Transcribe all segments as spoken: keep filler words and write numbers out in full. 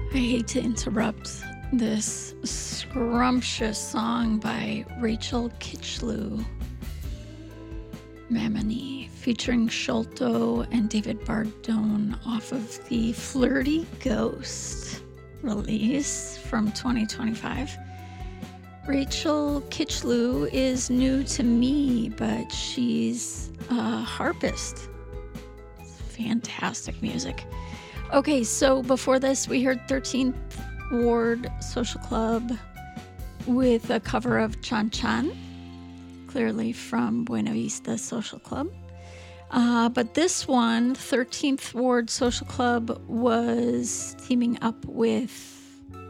I hate to interrupt this scrumptious song by Rachel Kitchlew, Mamani, featuring Sholto and David Bardone off of the Flirty Ghost release from twenty twenty-five. Rachel Kitchlew is new to me, but she's a harpist. It's fantastic music. Okay, so before this, we heard thirteenth Ward Social Club with a cover of Chan Chan, clearly from Buena Vista Social Club. Uh, but this one, thirteenth Ward Social Club, was teaming up with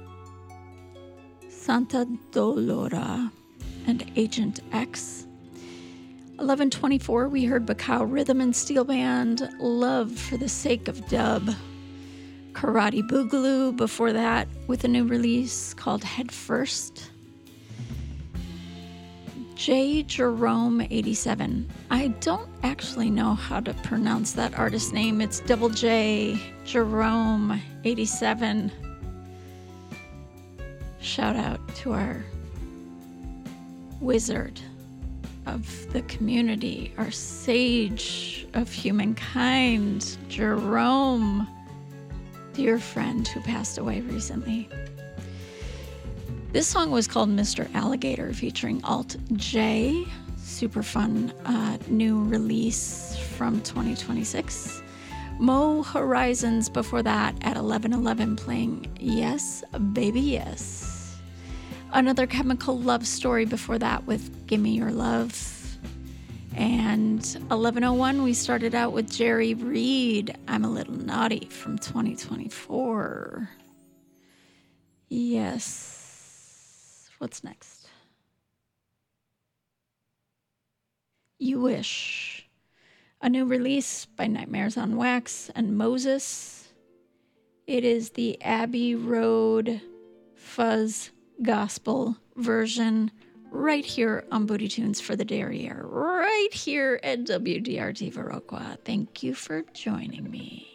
Santa Dolora and Agent X. eleven twenty-four, we heard Bacao Rhythm and Steel Band, Love for the Sake of Dub. Karate Boogaloo before that with a new release called Head First. J. Jerome eighty-seven. I don't actually know how to pronounce that artist name. It's double J, Jerome eighty-seven. Shout out to our wizard of the community, our sage of humankind, Jerome. Dear friend who passed away recently. This song was called Mister Alligator, featuring Alt J. Super fun uh, new release from twenty twenty-six. Mo Horizons before that at eleven eleven playing Yes, Baby Yes. Another Chemical Love Story before that with Gimme Your Love. And eleven oh one, we started out with Jerry Reed, I'm a Little Naughty from twenty twenty-four. Yes. What's next? You Wish. A new release by Nightmares on Wax and Moses. It is the Abbey Road Fuzz Gospel version right here on Booty Tunes for the Derriere, right here at W D R T Viroqua. Thank you for joining me.